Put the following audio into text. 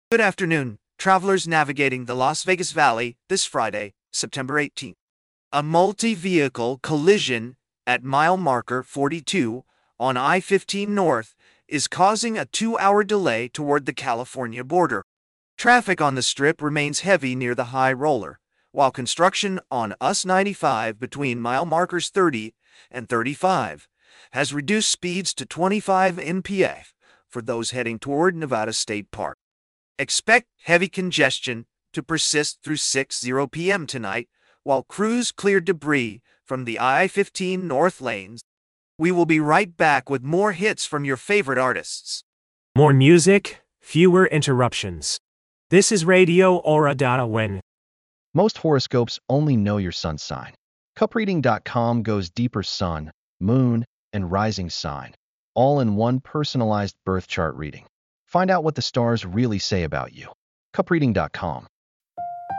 Good afternoon, travelers navigating the Las Vegas Valley this Friday, September 18th. A multi-vehicle collision at mile marker 42 on I-15 North is causing a 2-hour delay toward the California border. Traffic on the strip remains heavy near the high roller, while construction on US 95 between mile markers 30 and 35 has reduced speeds to 25 mph for those heading toward Nevada State Park. Expect heavy congestion to persist through 6:00 p.m. tonight while crews clear debris from the I-15 North lanes. We will be right back with more hits from your favorite artists. More music, fewer interruptions. This is Radio Aura Win. Most horoscopes only know your sun sign. Cupreading.com goes deeper sun, moon, and rising sign, all in one personalized birth chart reading. Find out what the stars really say about you. Cupreading.com